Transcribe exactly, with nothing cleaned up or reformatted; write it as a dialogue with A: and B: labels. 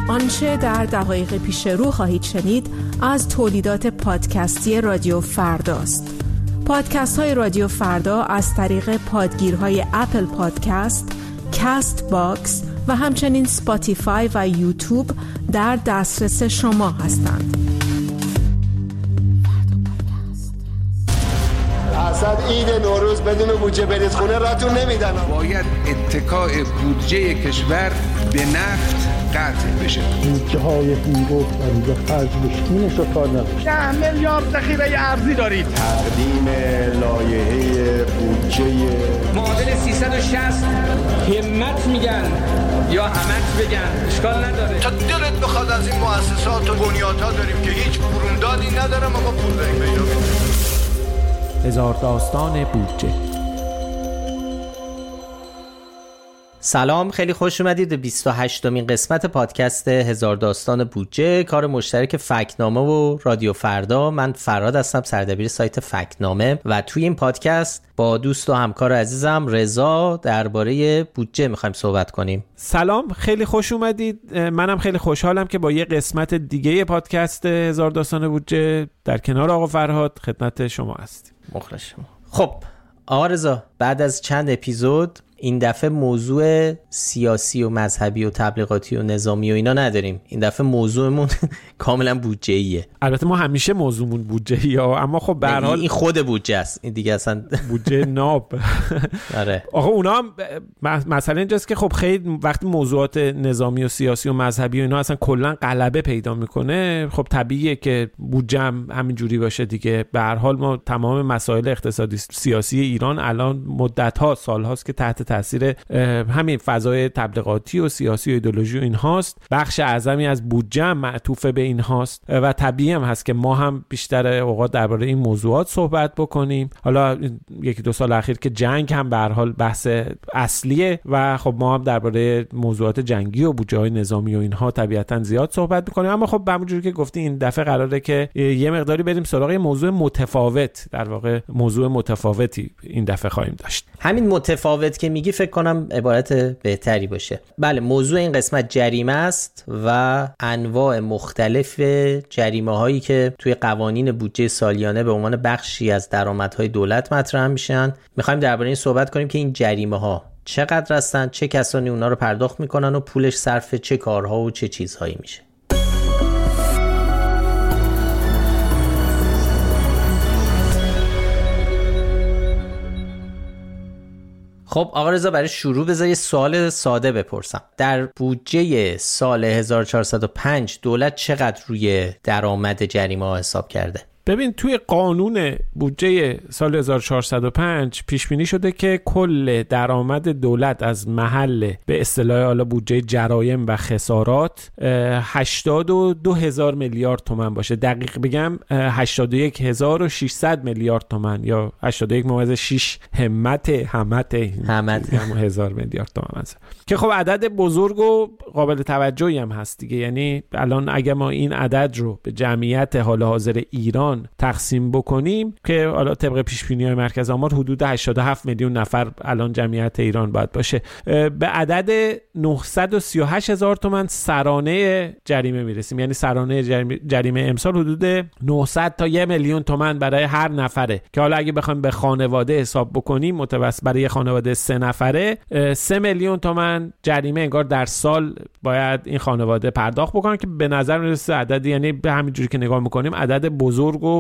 A: آنچه در دقایق پیش رو خواهید شنید از تولیدات پادکستی رادیو فرداست. پادکست های رادیو فردا از طریق پادگیرهای اپل پادکست، کست باکس و همچنین سپاتیفای و یوتیوب در دسترس شما هستند.
B: اصلا عید نوروز بدون بودجه برید خونه راتون نمیدن.
C: باید اتکاء بودجه کشور به نفت قطع بشه.
D: بودجه های بیرون و خرج بشینش رو کار نباشه.
E: ده میلیارد ذخیره ارزی دارید.
B: تقدیم لایحه بودجه
F: معادل سیصد و شصت همت میگن یا همت بگن اشکال نداره.
G: تا دلت بخواد از این مؤسسات و بنیادها داریم که هیچ برومدادی نداره ما پول داریم پیدا کنیم.
H: هزار داستان بودجه.
I: سلام، خیلی خوش اومدید به بیست و هشتمین قسمت پادکست هزار داستان بودجه، کار مشترک فکت‌نامه و رادیو فردا. من فراد هستم، سردبیر سایت فکت‌نامه، و توی این پادکست با دوست و همکار عزیزم رضا درباره بودجه میخوایم صحبت کنیم.
H: سلام، خیلی خوش اومدید. منم خیلی خوشحالم که با یه قسمت دیگه پادکست هزار داستان بودجه در کنار آقا فرهاد خدمت شما هستیم.
I: مخلص شما. خب آقا رضا، بعد از چند اپیزود این دفعه موضوع سیاسی و مذهبی و تبلیغاتی و نظامی و اینا نداریم. این دفعه موضوعمون کاملا بودجه‌ایه.
H: البته ما همیشه موضوعمون بودجه‌ایه، اما خب به هر حال
I: این خود بودجه است، این دیگه اصلا
H: بودجه ناب.
I: آره
H: آقا اونا هم مثلا اینجاست که خب خیلی وقتی موضوعات نظامی و سیاسی و مذهبی و اینا اصلا کلا غلبه پیدا میکنه، خب طبیعیه که بودجه هم همین جوری باشه دیگه. به هر حال ما تمام مسائل اقتصادی سیاسی ایران الان مدت‌ها سال‌هاست که تحت تاثیر همین فضای تبلیغاتی و سیاسی و ایدئولوژی و اینهاست. بخش اعظمی از بودجه هم معطوف به اینهاست و طبیعی هم هست که ما هم بیشتر اوقات درباره این موضوعات صحبت بکنیم. حالا یکی دو سال اخیر که جنگ هم به هر حال بحث اصلیه و خب ما هم درباره موضوعات جنگی و بودجه‌های نظامی و اینها طبیعتاً زیاد صحبت می‌کنیم. اما خب همونجوری که گفتی این دفعه قراره که یه مقداری بریم سراغ موضوع متفاوت. در واقع موضوع متفاوتی این دفعه خواهیم داشت.
I: همین متفاوت که میگی فکر کنم عبارت بهتری باشه. بله، موضوع این قسمت جریمه است و انواع مختلف جریمه هایی که توی قوانین بودجه سالیانه به عنوان بخشی از درآمدهای دولت مطرح میشن. میخوایم درباره این صحبت کنیم که این جریمه ها چقدر هستن، چه کسانی اونا رو پرداخت میکنن و پولش صرف چه کارها و چه چیزهایی میشه. خب آقا رضا، برای شروع بذار یه سوال ساده بپرسم. در بودجه سال هزار و چهارصد و پنج دولت چقدر روی درآمد جریمه ها حساب کرده؟
H: ببین، توی قانون بودجه سال هزار و چهارصد و پنج پیش بینی شده که کل درآمد دولت از محل به اصطلاح حالا بودجه جرایم و خسارات هشتاد و دو هزار میلیارد تومان باشه. دقیق بگم هشتاد و یک هزار و ششصد میلیارد تومان یا هشتاد و یک ممیز شش همت همت
I: همت
H: هزار میلیارد تومان است که خب عدد بزرگ و قابل توجهی هم هست دیگه. یعنی الان اگه ما این عدد رو به جمعیت حال حاضر ایران تقسیم بکنیم که حالا طبق پیش‌بینی‌های مرکز آمار حدود هشتاد و هفت میلیون نفر الان جمعیت ایران باید باشه، به عدد نهصد و سی و هشت هزار تومان سرانه جریمه میرسیم. یعنی سرانه جریمه, جریمه امسال حدود نهصد تا یک میلیون تومان برای هر نفره که حالا اگه بخوایم به خانواده حساب بکنیم متوسط برای خانواده سه نفره سه میلیون تومان جریمه انگار در سال باید این خانواده پرداخت بکنن که به نظر میرسه عددی، یعنی به همین جوری که نگاه میکنیم عدد بزرگ